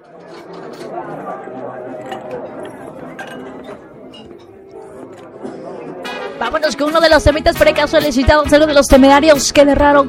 Vámonos con uno de los temitas por acá solicitados, uno de los temerarios que